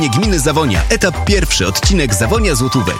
Gminy Zawonia. Etap pierwszy. Odcinek Zawonia Złotówek.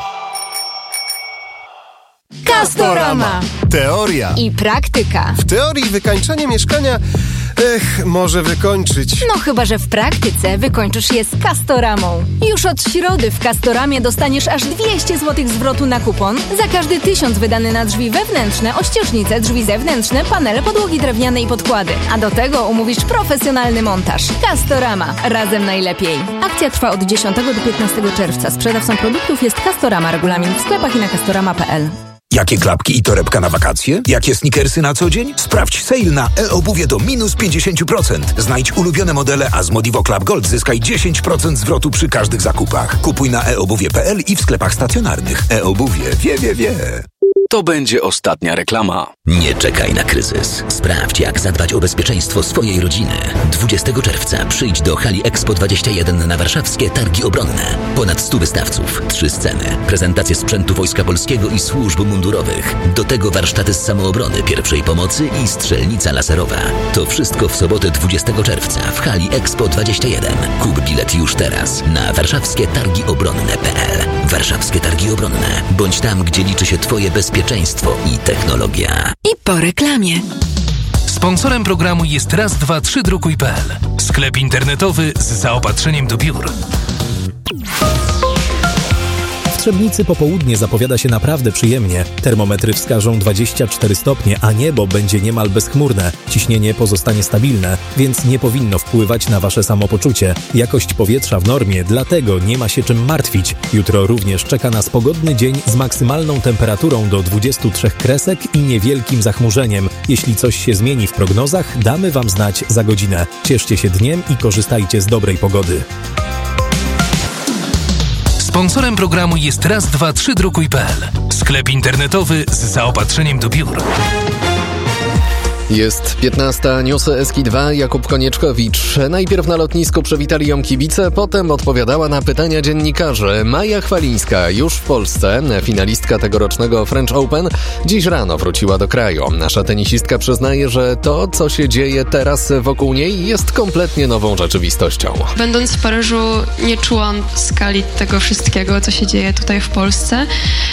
Castorama. Teoria I praktyka. W teorii wykańczanie mieszkania może wykończyć. No chyba, że w praktyce wykończysz je z Castoramą. Już od środy w Castoramie dostaniesz aż 200 zł zwrotu na kupon za każdy 1000 wydany na drzwi wewnętrzne, ościeżnice, drzwi zewnętrzne, panele, podłogi drewniane i podkłady. A do tego umówisz profesjonalny montaż. Castorama. Razem najlepiej. Akcja trwa od 10 do 15 czerwca. Sprzedawcą produktów jest Castorama. Regulamin w sklepach i na castorama.pl. Jakie klapki i torebka na wakacje? Jakie sneakersy na co dzień? Sprawdź sale na e-obuwie do minus 50%. Znajdź ulubione modele, a z Modivo Club Gold zyskaj 10% zwrotu przy każdych zakupach. Kupuj na eobuwie.pl i w sklepach stacjonarnych. E-obuwie. Wie. To będzie ostatnia reklama. Nie czekaj na kryzys. Sprawdź, jak zadbać o bezpieczeństwo swojej rodziny. 20 czerwca przyjdź do hali Expo 21 na warszawskie Targi Obronne. Ponad 100 wystawców, 3 sceny, prezentacje sprzętu Wojska Polskiego i służb mundurowych. Do tego warsztaty z samoobrony, pierwszej pomocy i strzelnica laserowa. To wszystko w sobotę 20 czerwca w hali Expo 21. Kup bilet już teraz na warszawskietargiobronne.pl. Warszawskie Targi Obronne. Bądź tam, gdzie liczy się Twoje bezpieczeństwo i technologia. I po reklamie. Sponsorem programu jest raz232.pl. Sklep internetowy z zaopatrzeniem do biur. W Trzebnicy popołudnie zapowiada się naprawdę przyjemnie. Termometry wskażą 24 stopnie, a niebo będzie niemal bezchmurne. Ciśnienie pozostanie stabilne, więc nie powinno wpływać na wasze samopoczucie. Jakość powietrza w normie, dlatego nie ma się czym martwić. Jutro również czeka nas pogodny dzień z maksymalną temperaturą do 23 kresek i niewielkim zachmurzeniem. Jeśli coś się zmieni w prognozach, damy wam znać za godzinę. Cieszcie się dniem i korzystajcie z dobrej pogody. Sponsorem programu jest raz232.pl. Sklep internetowy z zaopatrzeniem do biur. Jest 15, newsy Eski2, Jakub Konieczkowicz. Najpierw na lotnisku przywitali ją kibice, potem odpowiadała na pytania dziennikarzy. Maja Chwalińska już w Polsce, finalistka tegorocznego French Open, dziś rano wróciła do kraju. Nasza tenisistka przyznaje, że to, co się dzieje teraz wokół niej, jest kompletnie nową rzeczywistością. Będąc w Paryżu, nie czułam skali tego wszystkiego, co się dzieje tutaj w Polsce,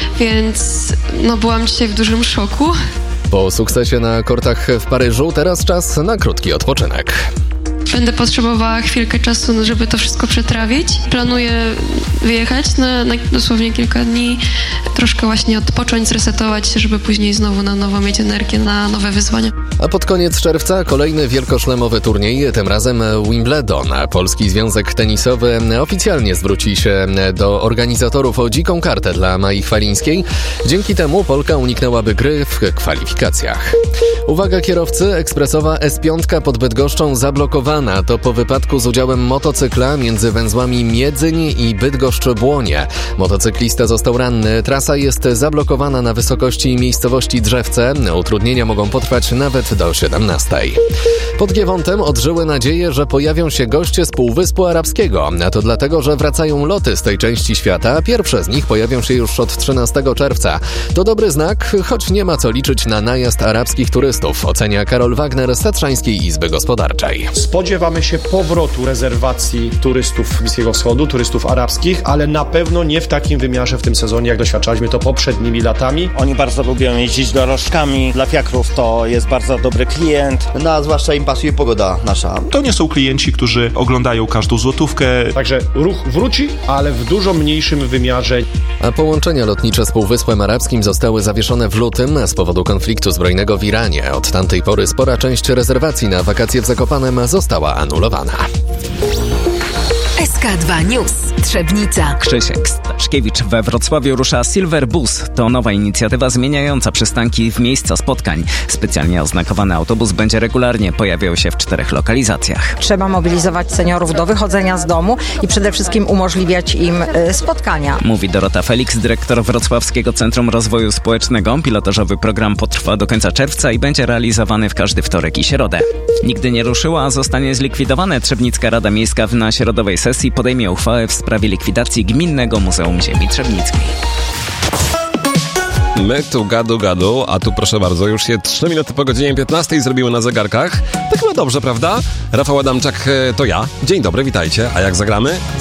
więc byłam dzisiaj w dużym szoku. Po sukcesie na kortach w Paryżu teraz czas na krótki odpoczynek. Będę potrzebowała chwilkę czasu, żeby to wszystko przetrawić. Planuję wyjechać na dosłownie kilka dni, troszkę właśnie odpocząć, zresetować się, żeby później znowu na nowo mieć energię na nowe wyzwania. A pod koniec czerwca kolejny wielkoszlemowy turniej, tym razem Wimbledon. Polski Związek Tenisowy oficjalnie zwróci się do organizatorów o dziką kartę dla Mai Chwalińskiej. Dzięki temu Polka uniknęłaby gry w kwalifikacjach. Uwaga kierowcy, ekspresowa S5 pod Bydgoszczą zablokowana. To po wypadku z udziałem motocykla między węzłami Miedzyń i Bydgoszcz-Błonie. Motocyklista został ranny. Trasa jest zablokowana na wysokości miejscowości Drzewce. Utrudnienia mogą potrwać nawet do 17. Pod Giewontem odżyły nadzieje, że pojawią się goście z Półwyspu Arabskiego. A to dlatego, że wracają loty z tej części świata. Pierwsze z nich pojawią się już od 13 czerwca. To dobry znak, choć nie ma co liczyć na najazd arabskich turystów, ocenia Karol Wagner z Tatrzańskiej Izby Gospodarczej. Spodziewamy się powrotu rezerwacji turystów Bliskiego Wschodu, turystów arabskich, ale na pewno nie w takim wymiarze w tym sezonie, jak doświadczaliśmy to poprzednimi latami. Oni bardzo lubią jeździć dorożkami. Dla fiakrów to jest bardzo dobry klient. A zwłaszcza im pasuje pogoda nasza. To nie są klienci, którzy oglądają każdą złotówkę. Także ruch wróci, ale w dużo mniejszym wymiarze. A połączenia lotnicze z Półwyspem Arabskim zostały zawieszone w lutym z powodu konfliktu zbrojnego w Iranie. Od tamtej pory spora część rezerwacji na wakacje w Zakopanem została anulowana. SK2 News. Trzebnica. Krzysiek Staszkiewicz. We Wrocławiu rusza Silver Bus. To nowa inicjatywa zmieniająca przystanki w miejsca spotkań. Specjalnie oznakowany autobus będzie regularnie pojawiał się w 4 lokalizacjach. Trzeba mobilizować seniorów do wychodzenia z domu i przede wszystkim umożliwiać im spotkania. Mówi Dorota Felix, dyrektor Wrocławskiego Centrum Rozwoju Społecznego. Pilotażowy program potrwa do końca czerwca i będzie realizowany w każdy wtorek i środę. Nigdy nie ruszyła, a zostanie zlikwidowane. Trzebnicka Rada Miejska na środowej sesji podejmie uchwałę w sprawie likwidacji Gminnego Muzeum Ziemi Trzebnickiej. My tu gadu, a tu proszę bardzo, już się 3 minuty po godzinie 15 zrobiły na zegarkach. Tak chyba dobrze, prawda? Rafał Adamczak to ja. Dzień dobry, witajcie. A jak zagramy?